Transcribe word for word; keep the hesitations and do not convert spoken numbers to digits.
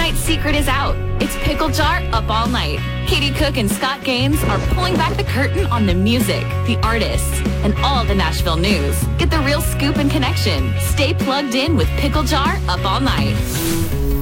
tonight's secret is out. It's Pickle Jar Up All Night. Katie Cook and Scott Gaines are pulling back the curtain on the music, the artists, and all the Nashville news. Get the real scoop and connection. Stay plugged in with Pickle Jar Up All Night.